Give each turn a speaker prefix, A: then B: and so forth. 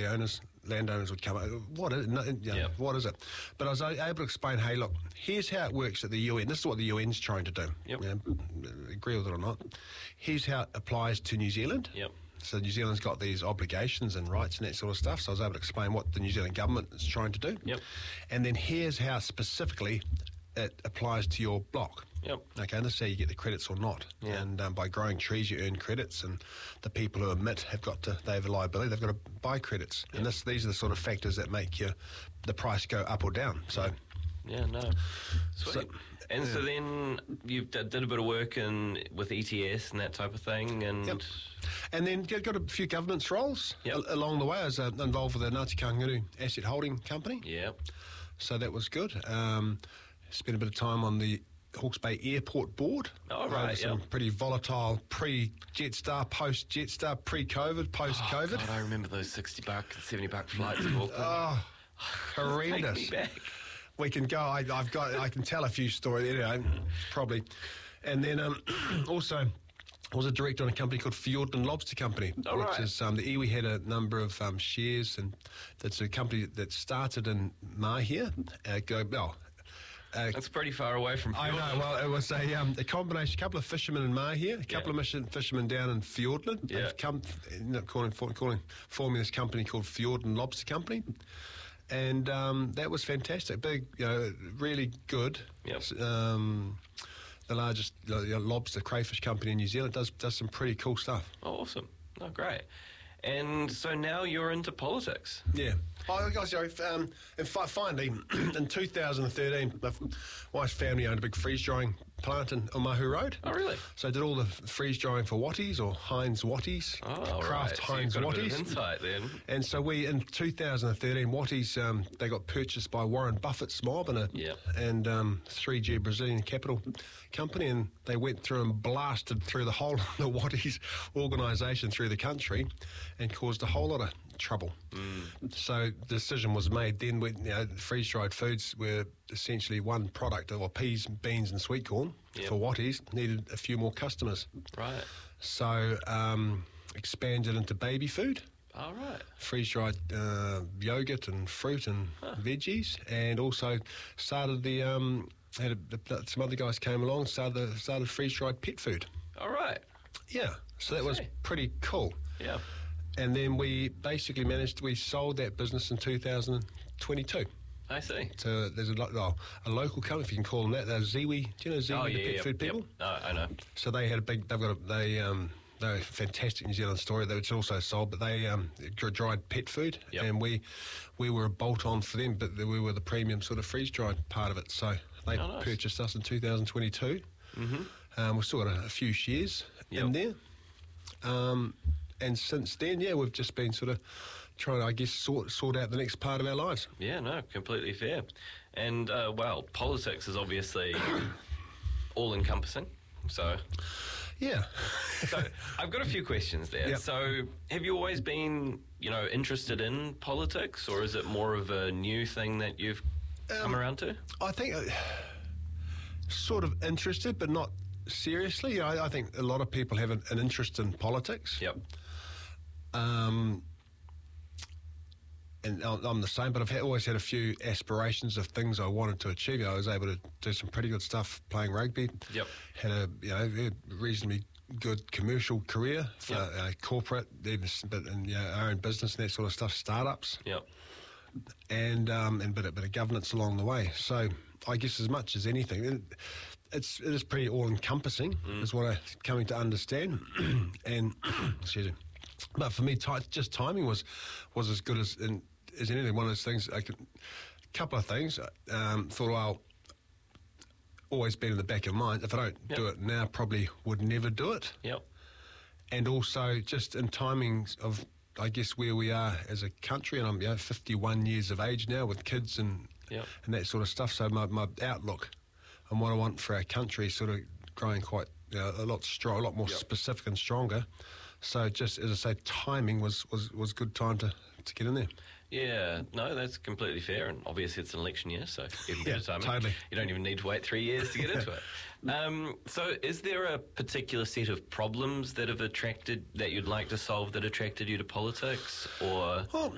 A: landowners would come up, what is it? What is it? But I was able to explain, hey, look, here's how it works at the UN. This is what the UN's trying to do. Agree with it or not. Here's how it applies to New Zealand. So New Zealand's got these obligations and rights and that sort of stuff. So I was able to explain what the New Zealand government is trying to do. And then here's how specifically it applies to your block. Okay, and this is how you get the credits or not. And by growing trees, you earn credits, and the people who emit they have a liability. They've got to buy credits, and these are the sort of factors that make the price go up or down. So.
B: Sweet. So then you did a bit of work with ETS and that type of thing, and
A: then got a few governance roles along the way. I was involved with the Ngāti Kahungunu Asset Holding Company. So that was good. Spent a bit of time on the Hawke's Bay Airport Board. Some pretty volatile pre-Jetstar, post-Jetstar, pre-COVID, post-COVID.
B: God, I remember those $60 and $70 flights to Auckland.
A: Oh, horrendous.
B: Take me back.
A: We can go. I can tell a few stories, probably. And then also, I was a director on a company called Fiordland Lobster Company, which is the iwi had a number of shares, and that's a company that started in Mahia.
B: That's pretty far away from Fiordland.
A: I know. Well, it was a combination, a couple of fishermen in Mahia, a couple of fishermen down in Fiordland. They've forming this company called Fiordland Lobster Company. And that was fantastic. Big, really good. The largest lobster crayfish company in New Zealand does some pretty cool stuff.
B: Oh, awesome. Oh, great. And so now you're into politics. Finally,
A: in 2013, my wife's family owned a big freeze-drying plant in Omahu Road.
B: Oh, really?
A: So I did all the freeze-drying for Watties, or Heinz Watties. Craft Heinz
B: Watties.
A: Watties.
B: A bit of insight then.
A: And so in 2013, Watties, they got purchased by Warren Buffett's mob and 3G Brazilian capital company, and they went through and blasted through the whole of the Watties organisation through the country and caused a whole lot of trouble. So the decision was made then freeze-dried foods were essentially one product, or peas, beans and sweet corn for Watties, needed a few more customers.
B: Right.
A: So expanded into baby food.
B: All right.
A: Freeze-dried yogurt and fruit and veggies, and also started some other guys came along, started freeze-dried pet food.
B: All right.
A: Yeah, so that was pretty cool.
B: Yeah.
A: And then we basically we sold that business in 2022.
B: I see.
A: So there's a local company, if you can call them that. They're Ziwi. Do you know Ziwi, the pet food people?
B: Yep. No, I know.
A: So they had they're a fantastic New Zealand story. They were also sold, but they dried pet food, and we were a bolt-on for them, but we were the premium sort of freeze-dried part of it. So they purchased us in 2022. We've still got a few shares in there. And since then, we've just been sort of trying to, I guess, sort out the next part of our lives.
B: Yeah, no, completely fair. And, politics is obviously all-encompassing, so...
A: Yeah.
B: So I've got a few questions there.
A: Yep.
B: So have you always been, interested in politics, or is it more of a new thing that you've come around to?
A: I think sort of interested, but not seriously. I think a lot of people have an interest in politics.
B: Yep.
A: And I'm the same, but I've always had a few aspirations of things I wanted to achieve. I was able to do some pretty good stuff playing rugby.
B: Yep.
A: Had a reasonably good commercial career for corporate, but in our own business and that sort of stuff, startups.
B: Yep.
A: And a bit of governance along the way. So I guess as much as anything, it is pretty all-encompassing, is what I'm coming to understand. And excuse me. But for me, just timing was as good as anything. One of those things, a couple of things. Thought, always been in the back of mind. If I don't do it now, probably would never do it.
B: Yep.
A: And also just in timings of, I guess, where we are as a country, and I'm 51 years of age now with kids and that sort of stuff. So my outlook and what I want for our country is sort of growing quite a lot more specific and stronger. So just as I say, timing was good time to get in there.
B: Yeah, no, that's completely fair, and obviously it's an election year, so even better timing.
A: Totally.
B: You don't even need to wait 3 years to get into it. So is there a particular set of problems that you'd like to solve that attracted you to politics, or?
A: Well,